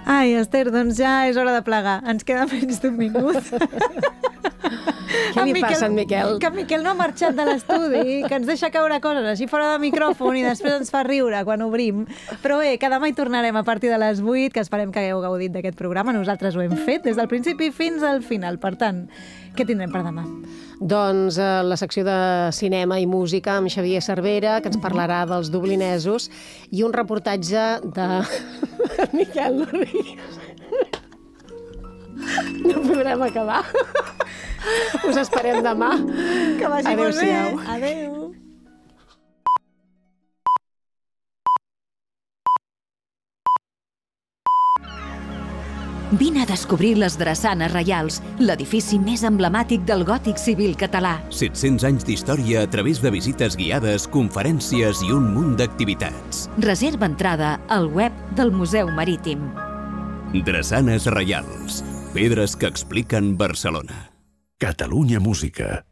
Ai, Esther, doncs ja és hora de plegar. Ens queda menys d'un minut. Què li passa, en Miquel? Que en Miquel no ha marxat de l'estudi, que ens deixa caure coses així fora de micròfon i després ens fa riure quan obrim. Però bé, que demà hi tornarem a partir de les 8, que esperem que hagueu gaudit d'aquest programa. Nosaltres ho hem fet des del principi fins al final. Per tant, què tindrem per demà? Doncs la secció de cinema i música amb Xavier Cervera, que ens parlarà dels dublinesos, i un reportatge de... Miquel, no riguis. No podrem acabar. Us esperem demà. Que vagi molt bé. Adéu-siau. Adéu. Vine a descobrir les Drassanes Reials, l'edifici més emblemàtic del gòtic civil català. 700 anys d'història a través de visites guiades, conferències i un munt d'activitats. Reserva entrada al web del Museu Marítim. Drassanes Reials. Pedres que expliquen Barcelona. Catalunya Música.